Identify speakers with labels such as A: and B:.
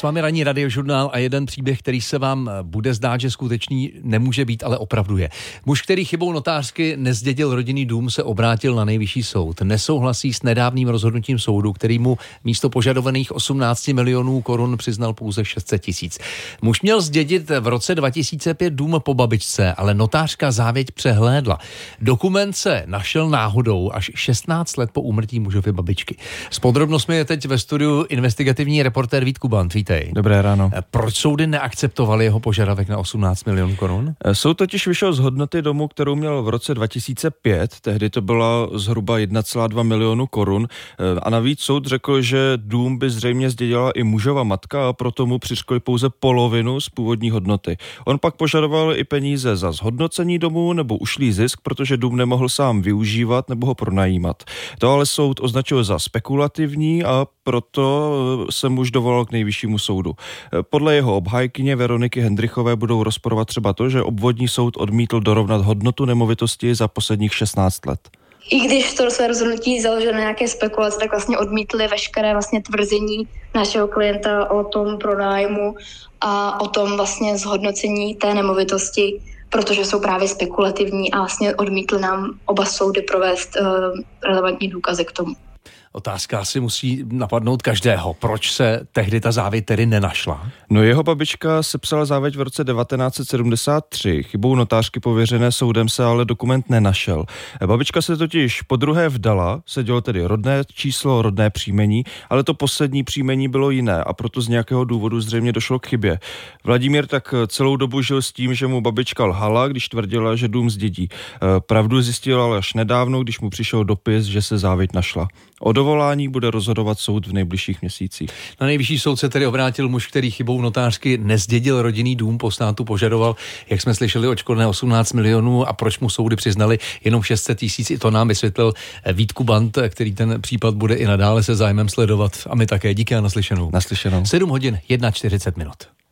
A: vámi ranní radiožurnál a jeden příběh, který se vám bude zdát, že skutečný nemůže být, ale opravdu je. Muž, který chybou notářky nezdědil rodinný dům, se obrátil na nejvyšší soud. Nesouhlasí s nedávným rozhodnutím soudu, který mu místo požadovaných 18 milionů korun přiznal pouze 600 tisíc. Muž měl zdědit v roce 2005 dům po babičce, ale notářka závěť přehlédla. Dokument se našel náhodou až 16 let po úmrtí mužovy babičky. S podrobnostmi je teď ve studiu investigativní reportér Vít Kubant. Vítej.
B: Dobré ráno.
A: Proč soudy neakceptovaly jeho požadavek na 18 milionů korun?
B: Soud totiž vyšel z hodnoty domu, kterou měl v roce 2005, tehdy to byla zhruba 1,2 milionu korun a navíc soud řekl, že dům by zřejmě zdědila i mužova matka a proto mu přiřkli pouze polovinu z původní hodnoty. On pak požadoval i peníze za zhodnocení domu nebo ušlý zisk, protože dům nemohl sám využívat nebo ho pronajímat. To ale soud označil za spekulativní a proto se muž dovolal k nejvyššímu soudu. Podle jeho obhájkyně Veroniky Hendrichové budou rozporovat třeba to, že obvodní soud odmítl dorovnat hodnotu nemovitosti za posledních 16 let.
C: I když to své rozhodnutí založilo na nějaké spekulace, tak vlastně odmítli veškeré vlastně tvrzení našeho klienta o tom pronájmu a o tom vlastně zhodnocení té nemovitosti, protože jsou právě spekulativní a vlastně odmítli nám oba soudy provést relevantní důkazy k tomu.
A: Otázka asi musí napadnout každého. Proč se tehdy ta závěť tedy nenašla?
B: No jeho babička sepsala závěť v roce 1973. Chybou notářky pověřené soudem se ale dokument nenašel. Babička se totiž podruhé vdala, sedělo tedy rodné číslo, rodné příjmení, ale to poslední příjmení bylo jiné a proto z nějakého důvodu zřejmě došlo k chybě. Vladimír tak celou dobu žil s tím, že mu babička lhala, když tvrdila, že dům zdědí. Pravdu zjistil ale až nedávno, když mu přišel dopis, že se závěť našla. O dovolání bude rozhodovat soud v nejbližších měsících.
A: Na nejvyšší soud se tedy obrátil muž, který chybou notářky nezdědil rodinný dům, po státu požadoval, jak jsme slyšeli, odškodné 18 milionů a proč mu soudy přiznali jenom 600 tisíc. I to nám vysvětlil Vít Kubant, který ten případ bude i nadále se zájmem sledovat. A my také. Díky a naslyšenou.
B: 7
A: hodin 41 minut.